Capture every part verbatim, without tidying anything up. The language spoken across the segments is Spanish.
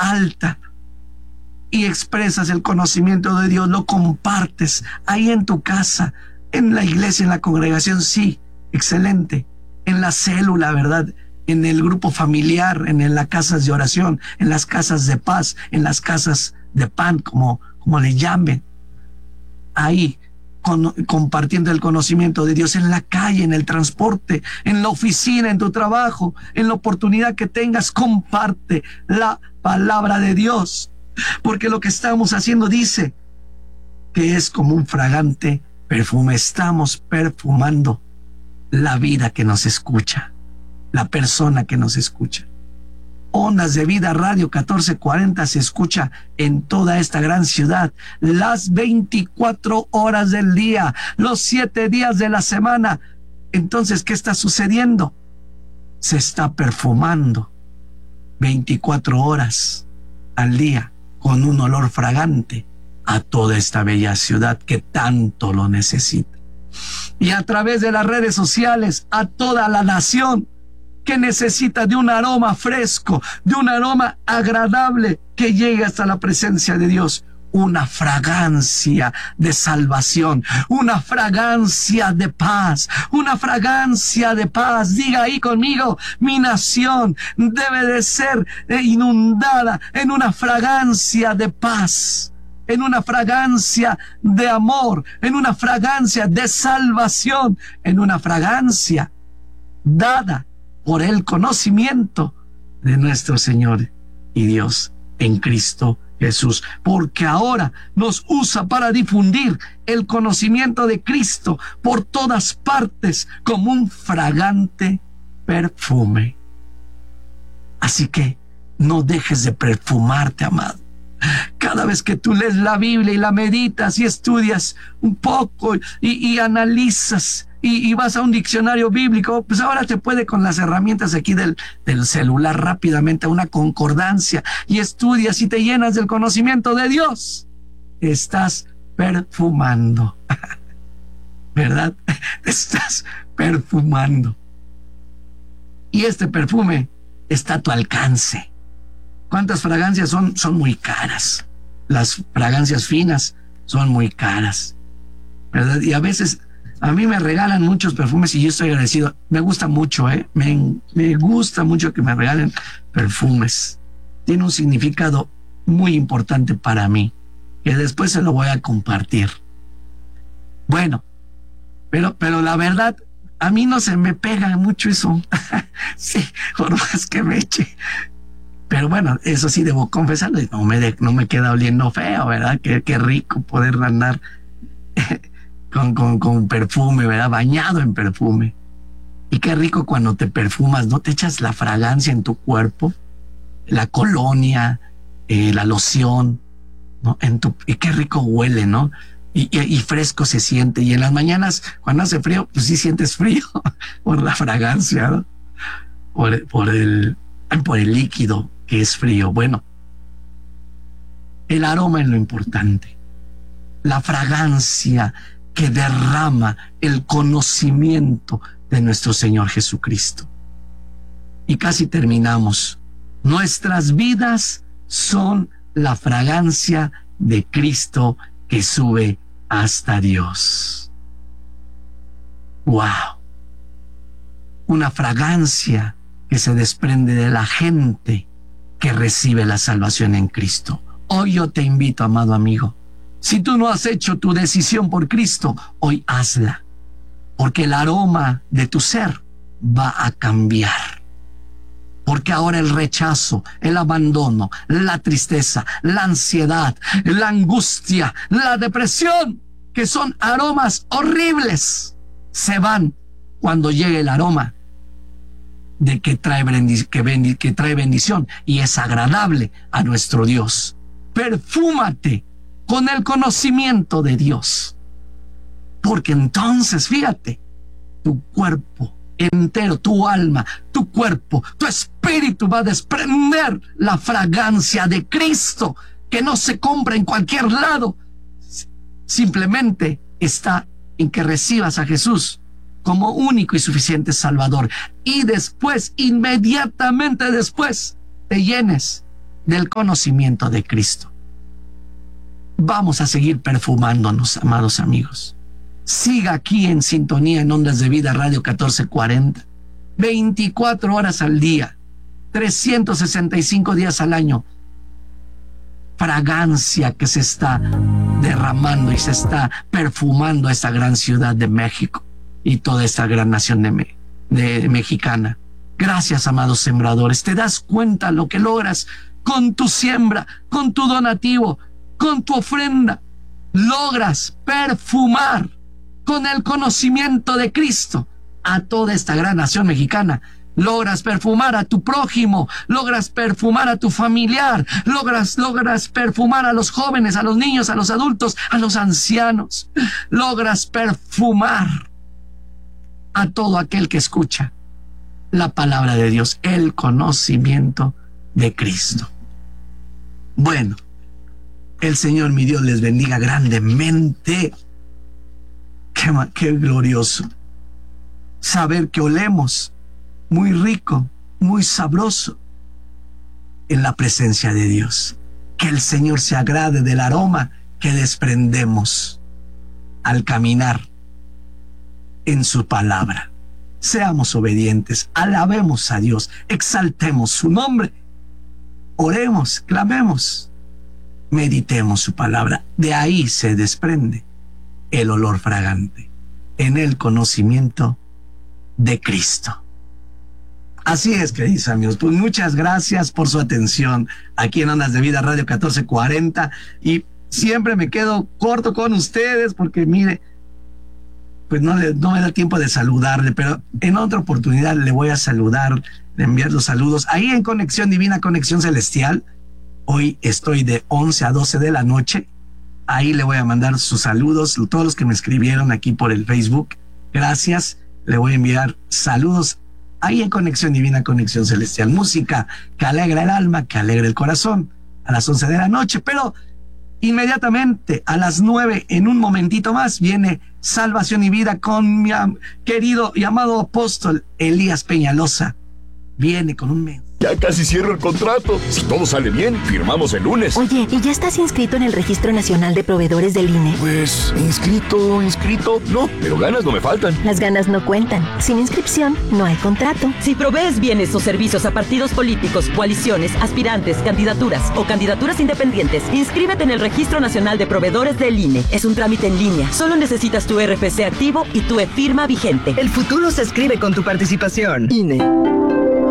alta y expresas el conocimiento de Dios, lo compartes ahí en tu casa, en la iglesia, en la congregación, sí, excelente, en la célula, ¿verdad? En el grupo familiar, en, en las casas de oración, en las casas de paz, en las casas de pan, como, como le llamen, ahí con, compartiendo el conocimiento de Dios en la calle, en el transporte, en la oficina, en tu trabajo, en la oportunidad que tengas, comparte la palabra de Dios, porque lo que estamos haciendo dice que es como un fragante perfume. Estamos perfumando la vida que nos escucha, la persona que nos escucha. Ondas de Vida Radio catorce cuarenta se escucha en toda esta gran ciudad, las veinticuatro horas del día, los siete días de la semana. Entonces, ¿qué está sucediendo? Se está perfumando veinticuatro horas al día con un olor fragante a toda esta bella ciudad que tanto lo necesita. Y a través de las redes sociales, a toda la nación que necesita de un aroma fresco, de un aroma agradable que llegue hasta la presencia de Dios. Una fragancia de salvación, una fragancia de paz, una fragancia de paz. Diga ahí conmigo, mi nación debe de ser inundada en una fragancia de paz, en una fragancia de amor, en una fragancia de salvación, en una fragancia dada por el conocimiento de nuestro Señor y Dios en Cristo Jesús, porque ahora nos usa para difundir el conocimiento de Cristo por todas partes como un fragante perfume. Así que no dejes de perfumarte, amado. Cada vez que tú lees la Biblia y la meditas y estudias un poco y, y analizas y, y vas a un diccionario bíblico, pues ahora te puede con las herramientas aquí del, del celular rápidamente a una concordancia y estudias y te llenas del conocimiento de Dios. Estás perfumando, ¿verdad? Estás perfumando. Y este perfume está a tu alcance. ¿Cuántas fragancias son? Son muy caras. Las fragancias finas son muy caras, ¿verdad? Y a veces a mí me regalan muchos perfumes y yo estoy agradecido. Me gusta mucho, ¿eh? Me, me gusta mucho que me regalen perfumes. Tiene un significado muy importante para mí, que después se lo voy a compartir. Bueno, pero, pero la verdad, a mí no se me pega mucho eso. Sí, por más que me eche. Pero bueno, eso sí debo confesarlo, no me, de, no me queda oliendo feo, ¿verdad? Qué, qué rico poder andar con, con, con perfume, ¿verdad? Bañado en perfume. Y qué rico cuando te perfumas, ¿no? Te echas la fragancia en tu cuerpo, la colonia, eh, la loción, ¿no? En tu, y qué rico huele, ¿no? Y, y, y fresco se siente. Y en las mañanas, cuando hace frío, pues sí sientes frío por la fragancia, ¿no? Por, por, el, por el líquido que es frío. Bueno, el aroma es lo importante, la fragancia que derrama el conocimiento de nuestro Señor Jesucristo. Y casi terminamos. Nuestras vidas son la fragancia de Cristo que sube hasta Dios. ¡Wow! Una fragancia que se desprende de la gente que recibe la salvación en Cristo. Hoy yo te invito, amado amigo, si tú no has hecho tu decisión por Cristo, hoy hazla, porque el aroma de tu ser va a cambiar. Porque ahora el rechazo, el abandono, la tristeza, la ansiedad, la angustia, la depresión, que son aromas horribles, se van cuando llegue el aroma de que trae, bendic que, bendi que trae bendición y es agradable a nuestro Dios. Perfúmate con el conocimiento de Dios, porque entonces, fíjate, tu cuerpo entero, tu alma, tu cuerpo, tu espíritu va a desprender la fragancia de Cristo, que no se compra en cualquier lado. Simplemente está en que recibas a Jesús como único y suficiente Salvador, y después, inmediatamente después, te llenes del conocimiento de Cristo. Vamos a seguir perfumándonos, amados amigos. Siga aquí en sintonía en Ondas de Vida Radio catorce cuarenta, veinticuatro horas al día, trescientos sesenta y cinco días al año. Fragancia que se está derramando y se está perfumando a esta gran ciudad de México y toda esta gran nación de, me, de mexicana. Gracias, amados sembradores. ¿Te das cuenta lo que logras con tu siembra, con tu donativo, con tu ofrenda? Logras perfumar con el conocimiento de Cristo a toda esta gran nación mexicana. Logras perfumar a tu prójimo, logras perfumar a tu familiar, logras, logras perfumar a los jóvenes, a los niños, a los adultos, a los ancianos. Logras perfumar a todo aquel que escucha la palabra de Dios, el conocimiento de Cristo. Bueno, el Señor mi Dios les bendiga grandemente. Qué, qué glorioso saber que olemos muy rico, muy sabroso en la presencia de Dios. Que el Señor se agrade del aroma que desprendemos al caminar en su palabra. Seamos obedientes, alabemos a Dios, exaltemos su nombre, oremos, clamemos, meditemos su palabra. De ahí se desprende el olor fragante, en el conocimiento de Cristo. Así es, queridos amigos, pues muchas gracias por su atención aquí en Ondas de Vida Radio catorce cuarenta, y siempre me quedo corto con ustedes porque mire, pues no, le, no me da tiempo de saludarle, pero en otra oportunidad le voy a saludar, le enviar los saludos ahí en Conexión Divina, Conexión Celestial. Hoy estoy de once a doce de la noche, ahí le voy a mandar sus saludos, todos los que me escribieron aquí por el Facebook, gracias, le voy a enviar saludos ahí en Conexión Divina, Conexión Celestial. Música que alegra el alma, que alegra el corazón, a las once de la noche. Pero inmediatamente a las nueve, en un momentito más, viene Salvación y Vida con mi querido y amado apóstol Elías Peñalosa. Viene con un mensaje. Ya casi cierro el contrato. Si todo sale bien, firmamos el lunes. Oye, ¿y ya estás inscrito en el Registro Nacional de Proveedores del I N E? Pues, inscrito, inscrito, no, pero ganas no me faltan. Las ganas no cuentan. Sin inscripción, no hay contrato. Si provees bienes o servicios a partidos políticos, coaliciones, aspirantes, candidaturas o candidaturas independientes, inscríbete en el Registro Nacional de Proveedores del I N E. Es un trámite en línea. Solo necesitas tu R F C activo y tu e-firma vigente. El futuro se escribe con tu participación. I N E.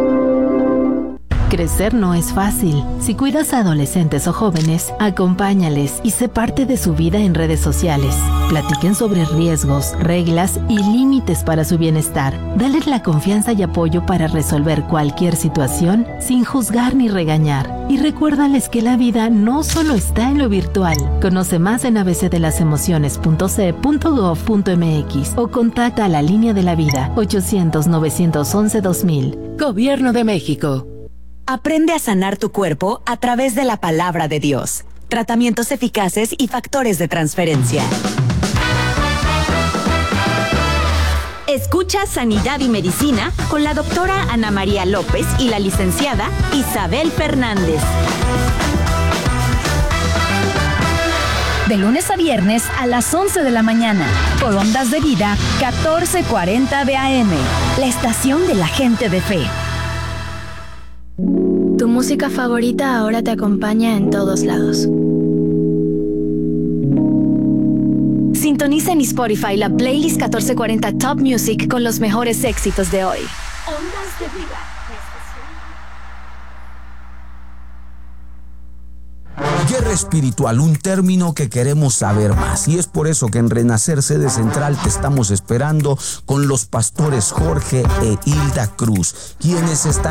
Crecer no es fácil. Si cuidas a adolescentes o jóvenes, acompáñales y sé parte de su vida en redes sociales. Platiquen sobre riesgos, reglas y límites para su bienestar. Dales la confianza y apoyo para resolver cualquier situación sin juzgar ni regañar. Y recuérdales que la vida no solo está en lo virtual. Conoce más en a b c de las emociones punto c e punto gov punto m x o contacta a la Línea de la Vida ochocientos, novecientos once, dos mil. Gobierno de México. Aprende a sanar tu cuerpo a través de la palabra de Dios. Tratamientos eficaces y factores de transferencia. Escucha Sanidad y Medicina con la doctora Ana María López y la licenciada Isabel Fernández. De lunes a viernes a las once de la mañana, por Ondas de Vida catorce cuarenta de A M, la estación de la gente de fe. Tu música favorita ahora te acompaña en todos lados. Sintoniza en Spotify la playlist catorce cuarenta Top Music con los mejores éxitos de hoy. Ondas de Vida. Guerra espiritual, un término que queremos saber más, y es por eso que en Renacer Sede Central te estamos esperando con los pastores Jorge e Hilda Cruz, quienes estarán